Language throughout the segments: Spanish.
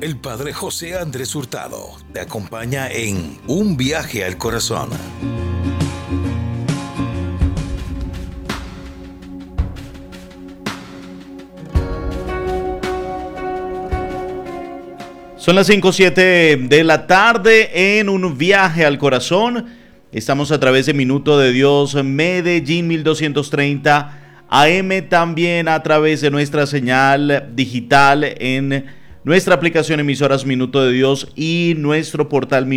El Padre José Andrés Hurtado te acompaña en Un Viaje al Corazón. Son las 5:07 de la tarde en Un Viaje al Corazón. Estamos a través de Minuto de Dios, Medellín 1230 AM, también a través de nuestra señal digital en nuestra aplicación Emisoras Minuto de Dios y nuestro portal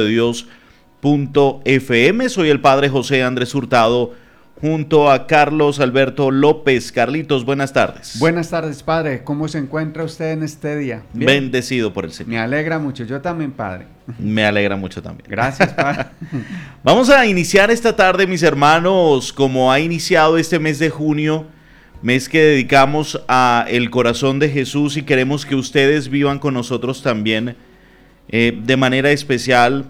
minutodedios.fm. Soy el Padre José Andrés Hurtado junto a Carlos Alberto López. Carlitos, buenas tardes. Buenas tardes, Padre. ¿Cómo se encuentra usted en este día? ¿Bien? Bendecido por el Señor. Me alegra mucho. Yo también, Padre. Me alegra mucho también. Gracias, Padre. Vamos a iniciar esta tarde, mis hermanos, como ha iniciado este mes de junio, mes que dedicamos a el corazón de Jesús, y queremos que ustedes vivan con nosotros también de manera especial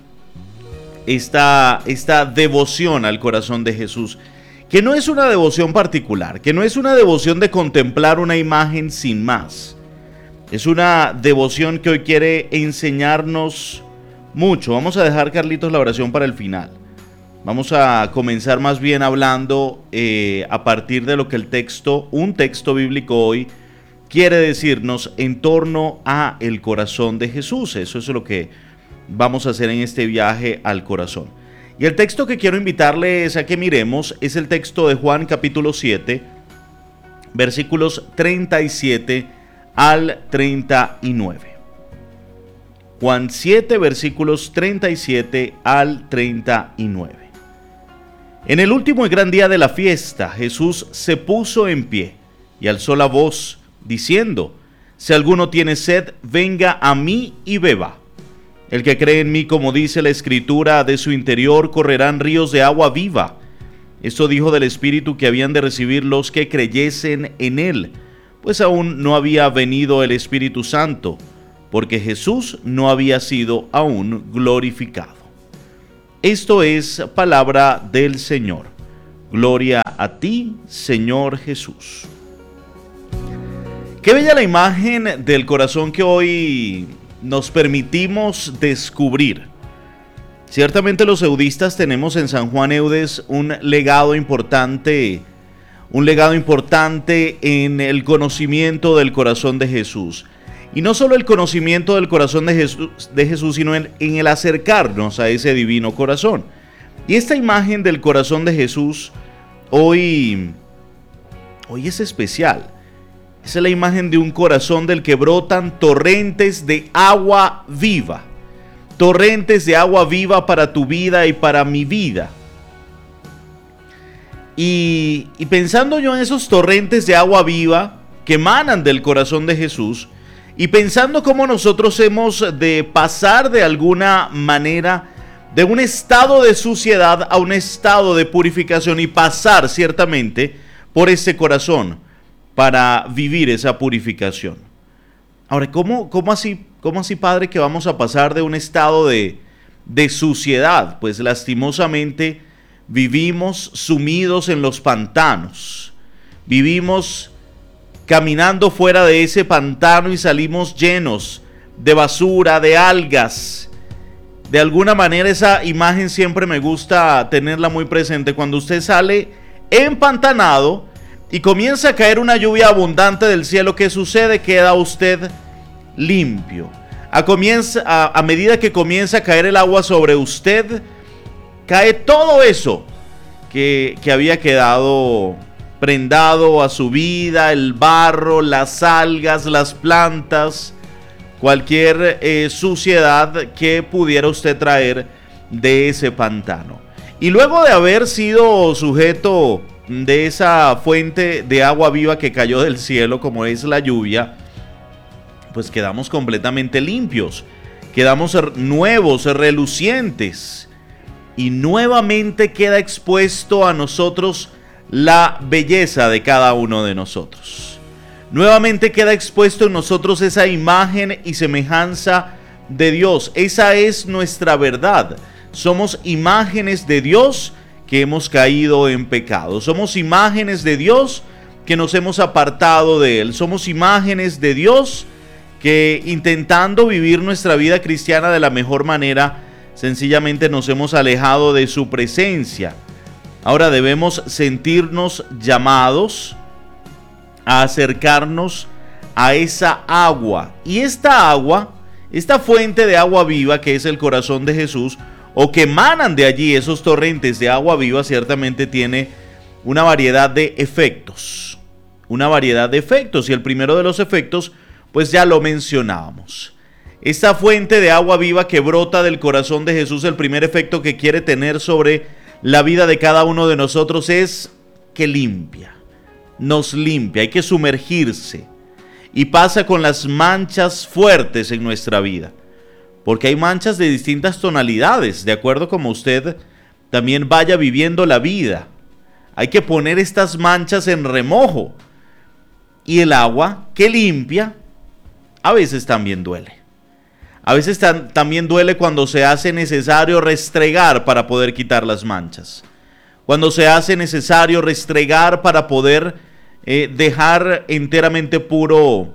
esta devoción al corazón de Jesús, que no es una devoción particular, que no es una devoción de contemplar una imagen sin más. Es una devoción que hoy quiere enseñarnos mucho. Vamos a dejar, Carlitos, la oración para el final. Vamos a comenzar más bien hablando a partir de lo que un texto bíblico hoy quiere decirnos en torno a el corazón de Jesús. Eso es lo que vamos a hacer en este viaje al corazón. Y el texto que quiero invitarles a que miremos es el texto de Juan capítulo 7, versículos 37 al 39. Juan 7, versículos 37 al 39. En el último y gran día de la fiesta, Jesús se puso en pie y alzó la voz, diciendo: si alguno tiene sed, venga a mí y beba. El que cree en mí, como dice la Escritura, de su interior correrán ríos de agua viva. Esto dijo del Espíritu que habían de recibir los que creyesen en él, pues aún no había venido el Espíritu Santo, porque Jesús no había sido aún glorificado. Esto es palabra del Señor. Gloria a ti, Señor Jesús. Qué bella la imagen del corazón que hoy nos permitimos descubrir. Ciertamente los eudistas tenemos en San Juan Eudes un legado importante en el conocimiento del corazón de Jesús. Y no solo el conocimiento del corazón de Jesús, sino en el acercarnos a ese divino corazón. Y esta imagen del corazón de Jesús hoy es especial. Es la imagen de un corazón del que brotan torrentes de agua viva. Torrentes de agua viva para tu vida y para mi vida. Y pensando yo en esos torrentes de agua viva que emanan del corazón de Jesús, y pensando cómo nosotros hemos de pasar de alguna manera de un estado de suciedad a un estado de purificación, y pasar ciertamente por ese corazón para vivir esa purificación. Ahora, ¿cómo así, Padre, que vamos a pasar de un estado de suciedad? Pues lastimosamente vivimos sumidos en los pantanos. Vivimos caminando fuera de ese pantano y salimos llenos de basura, de algas. De alguna manera esa imagen siempre me gusta tenerla muy presente. Cuando usted sale empantanado y comienza a caer una lluvia abundante del cielo, ¿qué sucede? Queda usted limpio. A medida que comienza a caer el agua sobre usted, cae todo eso que había quedado prendado a su vida, el barro, las algas, las plantas, cualquier suciedad que pudiera usted traer de ese pantano. Y luego de haber sido sujeto de esa fuente de agua viva que cayó del cielo, como es la lluvia, pues quedamos completamente limpios, quedamos nuevos, relucientes, y nuevamente queda expuesto a nosotros la belleza de cada uno de nosotros. Nuevamente queda expuesto en nosotros esa imagen y semejanza de Dios. Esa es nuestra verdad. Somos imágenes de Dios que hemos caído en pecado. Somos imágenes de Dios que nos hemos apartado de Él. Somos imágenes de Dios que intentando vivir nuestra vida cristiana de la mejor manera, sencillamente nos hemos alejado de su presencia. Ahora debemos sentirnos llamados a acercarnos a esa agua. Y esta agua, esta fuente de agua viva que es el corazón de Jesús, o que emanan de allí esos torrentes de agua viva, ciertamente tiene una variedad de efectos. Una variedad de efectos. Y el primero de los efectos, pues ya lo mencionábamos. Esta fuente de agua viva que brota del corazón de Jesús, el primer efecto que quiere tener sobre la vida de cada uno de nosotros es que limpia. Nos limpia, hay que sumergirse. Y pasa con las manchas fuertes en nuestra vida. Porque hay manchas de distintas tonalidades, de acuerdo como usted también vaya viviendo la vida. Hay que poner estas manchas en remojo. Y el agua que limpia, a veces también duele. A veces también duele cuando se hace necesario restregar para poder quitar las manchas. Cuando se hace necesario restregar para poder dejar enteramente puro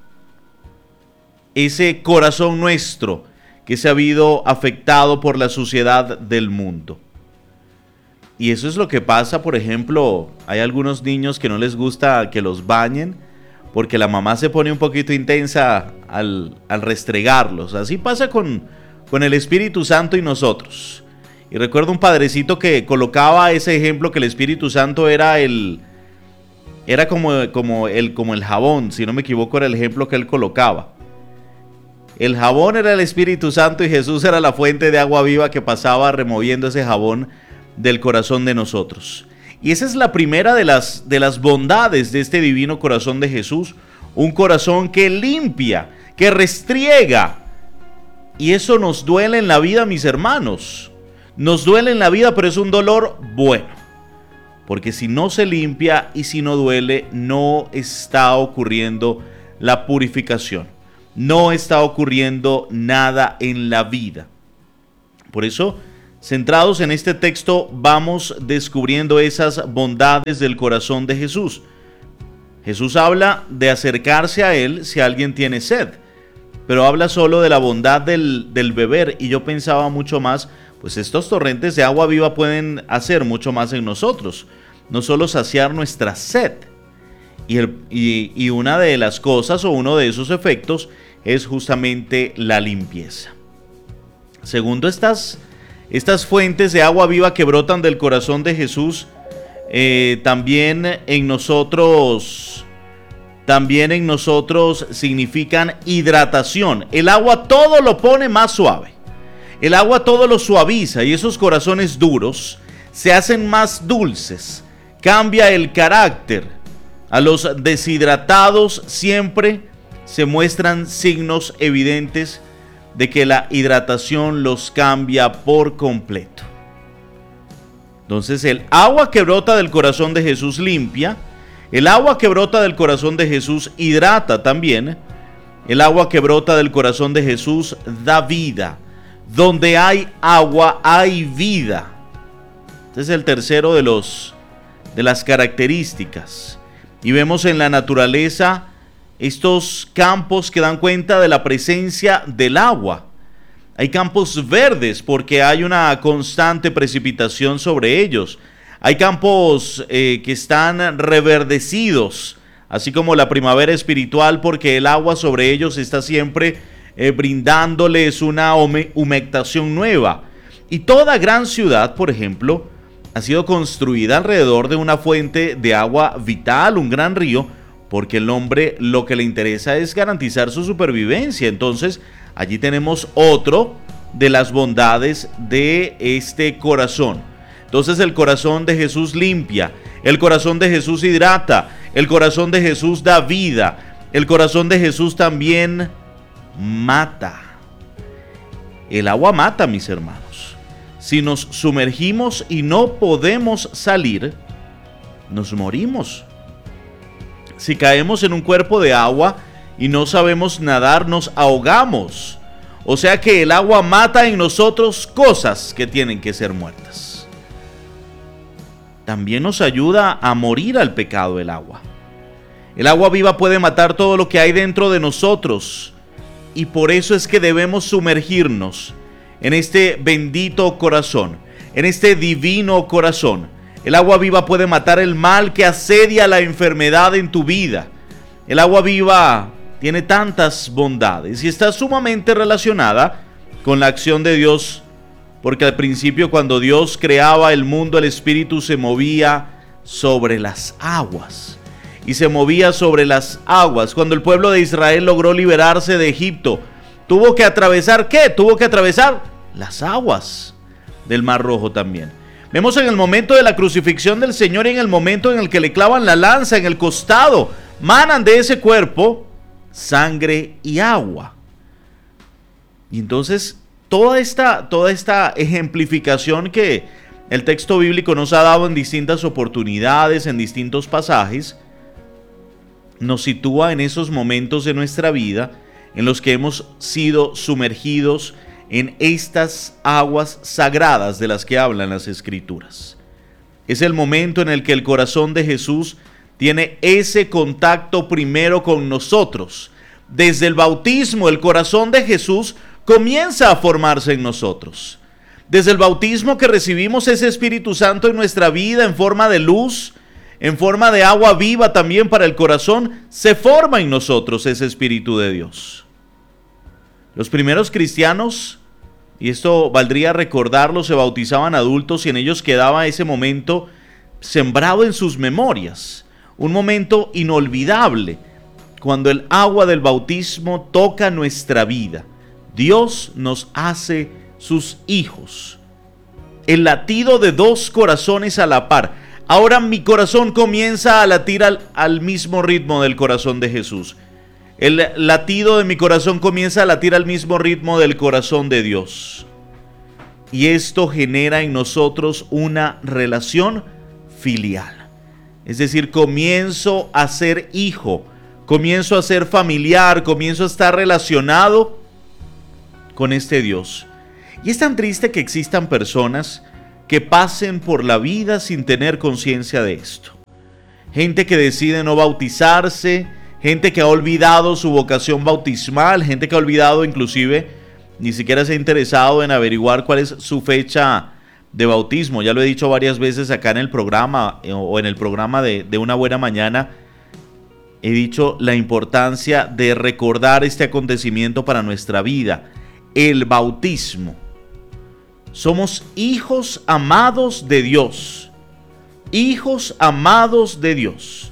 ese corazón nuestro que se ha habido afectado por la suciedad del mundo. Y eso es lo que pasa, por ejemplo, hay algunos niños que no les gusta que los bañen porque la mamá se pone un poquito intensa al restregarlos. Así pasa con el Espíritu Santo y nosotros. Y recuerdo un padrecito que colocaba ese ejemplo que el Espíritu Santo era como el jabón, si no me equivoco era el ejemplo que él colocaba. El jabón era el Espíritu Santo y Jesús era la fuente de agua viva que pasaba removiendo ese jabón del corazón de nosotros. Y esa es la primera de las bondades de este divino corazón de Jesús, un corazón que limpia, que restriega. Y eso nos duele en la vida, mis hermanos. Nos duele en la vida, pero es un dolor bueno. Porque si no se limpia y si no duele, no está ocurriendo la purificación. No está ocurriendo nada en la vida. Por eso, centrados en este texto, vamos descubriendo esas bondades del corazón de Jesús. Jesús habla de acercarse a Él si alguien tiene sed, pero habla solo de la bondad del beber, y yo pensaba mucho más, pues estos torrentes de agua viva pueden hacer mucho más en nosotros, no solo saciar nuestra sed. Y una de las cosas o uno de esos efectos es justamente la limpieza. Segundo, estas fuentes de agua viva que brotan del corazón de Jesús, también en nosotros significan hidratación. El agua todo lo pone más suave. El agua todo lo suaviza y esos corazones duros se hacen más dulces. Cambia el carácter. A los deshidratados siempre se muestran signos evidentes de que la hidratación los cambia por completo. Entonces el agua que brota del corazón de Jesús limpia, el agua que brota del corazón de Jesús hidrata también, el agua que brota del corazón de Jesús da vida. Donde hay agua hay vida. Este es el tercero de las características. Y vemos en la naturaleza estos campos que dan cuenta de la presencia del agua. Hay campos verdes porque hay una constante precipitación sobre ellos. Hay campos que están reverdecidos, así como la primavera espiritual, porque el agua sobre ellos está siempre brindándoles una humectación nueva. Y toda gran ciudad, por ejemplo, ha sido construida alrededor de una fuente de agua vital, un gran río, porque el hombre lo que le interesa es garantizar su supervivencia. Entonces, allí tenemos otro de las bondades de este corazón. Entonces, el corazón de Jesús limpia, el corazón de Jesús hidrata, el corazón de Jesús da vida, el corazón de Jesús también mata. El agua mata, mis hermanos. Si nos sumergimos y no podemos salir, nos morimos. Si caemos en un cuerpo de agua y no sabemos nadar, nos ahogamos. O sea que el agua mata en nosotros cosas que tienen que ser muertas. También nos ayuda a morir al pecado el agua. El agua viva puede matar todo lo que hay dentro de nosotros. Y por eso es que debemos sumergirnos en este bendito corazón, en este divino corazón. El agua viva puede matar el mal que asedia la enfermedad en tu vida. El agua viva tiene tantas bondades y está sumamente relacionada con la acción de Dios, porque al principio, cuando Dios creaba el mundo, el Espíritu se movía sobre las aguas. Y se movía sobre las aguas. Cuando el pueblo de Israel logró liberarse de Egipto, tuvo que atravesar, ¿qué? Tuvo que atravesar las aguas del Mar Rojo también. Vemos en el momento de la crucifixión del Señor y en el momento en el que le clavan la lanza en el costado, manan de ese cuerpo sangre y agua. Y entonces toda esta ejemplificación que el texto bíblico nos ha dado en distintas oportunidades, en distintos pasajes, nos sitúa en esos momentos de nuestra vida en los que hemos sido sumergidos en estas aguas sagradas de las que hablan las Escrituras. Es el momento en el que el corazón de Jesús tiene ese contacto primero con nosotros. Desde el bautismo, el corazón de Jesús comienza a formarse en nosotros. Desde el bautismo que recibimos ese Espíritu Santo en nuestra vida en forma de luz, en forma de agua viva también para el corazón, se forma en nosotros ese Espíritu de Dios. Los primeros cristianos, y esto valdría recordarlo, se bautizaban adultos y en ellos quedaba ese momento sembrado en sus memorias, un momento inolvidable, cuando el agua del bautismo toca nuestra vida. Dios nos hace sus hijos. El latido de dos corazones a la par. Ahora mi corazón comienza a latir al mismo ritmo del corazón de Jesús. El latido de mi corazón comienza a latir al mismo ritmo del corazón de Dios. Y esto genera en nosotros una relación filial. Es decir, comienzo a ser hijo, comienzo a ser familiar, comienzo a estar relacionado con este Dios. Y es tan triste que existan personas que pasen por la vida sin tener conciencia de esto. Gente que decide no bautizarse, gente que ha olvidado su vocación bautismal, gente que ha olvidado inclusive, ni siquiera se ha interesado en averiguar cuál es su fecha de bautismo. Ya lo he dicho varias veces acá en el programa o en el programa de Una Buena Mañana. He dicho la importancia de recordar este acontecimiento para nuestra vida, el bautismo. Somos hijos amados de Dios. Hijos amados de Dios.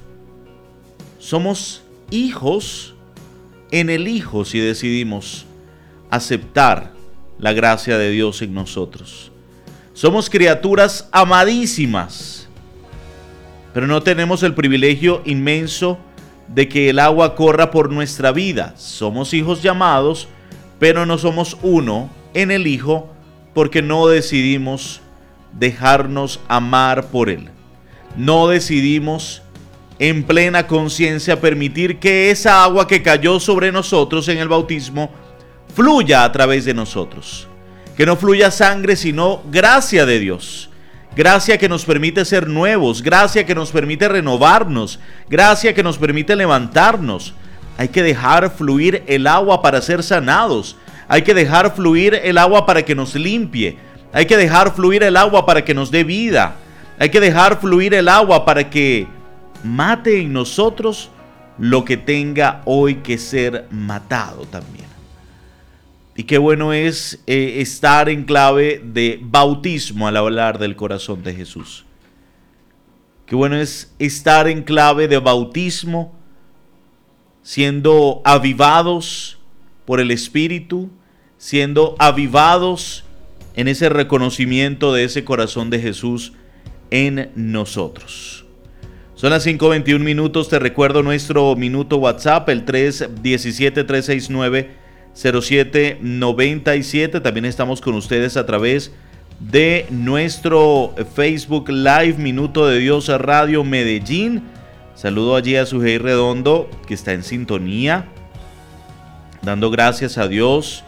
Somos hijos en el Hijo si decidimos aceptar la gracia de Dios en nosotros. Somos criaturas amadísimas, pero no tenemos el privilegio inmenso de que el agua corra por nuestra vida. Somos hijos llamados, pero no somos uno en el Hijo, porque no decidimos dejarnos amar por Él. No decidimos en plena conciencia permitir que esa agua que cayó sobre nosotros en el bautismo fluya a través de nosotros. Que no fluya sangre, sino gracia de Dios. Gracia que nos permite ser nuevos, gracia que nos permite renovarnos, gracia que nos permite levantarnos. Hay que dejar fluir el agua para ser sanados. Hay que dejar fluir el agua para que nos limpie. Hay que dejar fluir el agua para que nos dé vida. Hay que dejar fluir el agua para que mate en nosotros lo que tenga hoy que ser matado también. Y qué bueno es estar en clave de bautismo al hablar del corazón de Jesús. Qué bueno es estar en clave de bautismo, siendo avivados por el Espíritu, siendo avivados en ese reconocimiento de ese corazón de Jesús en nosotros. Son las 5:21 minutos. Te recuerdo nuestro minuto WhatsApp, el 317-369-0797. También estamos con ustedes a través de nuestro Facebook Live, Minuto de Dios Radio Medellín. Saludo allí a Sujei Redondo, que está en sintonía, dando gracias a Dios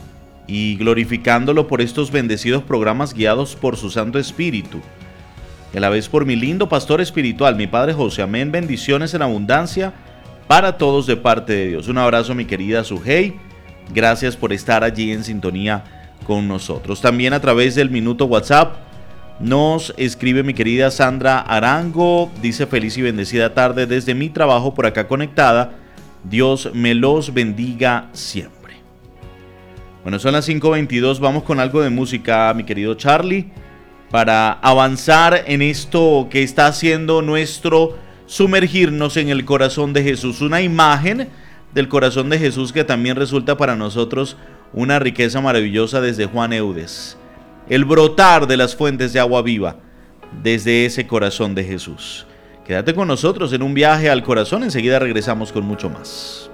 y glorificándolo por estos bendecidos programas guiados por su Santo Espíritu. y a la vez por mi lindo pastor espiritual, mi Padre José. Amén. Bendiciones en abundancia para todos de parte de Dios. Un abrazo, mi querida Sujei. Gracias por estar allí en sintonía con nosotros. También a través del minuto WhatsApp nos escribe mi querida Sandra Arango. Dice: feliz y bendecida tarde desde mi trabajo por acá conectada. Dios me los bendiga siempre. Bueno, son las 5:22. Vamos con algo de música, mi querido Charlie, para avanzar en esto que está haciendo nuestro sumergirnos en el corazón de Jesús. Una imagen del corazón de Jesús que también resulta para nosotros una riqueza maravillosa desde Juan Eudes. El brotar de las fuentes de agua viva desde ese corazón de Jesús. Quédate con nosotros en un viaje al corazón. Enseguida regresamos con mucho más.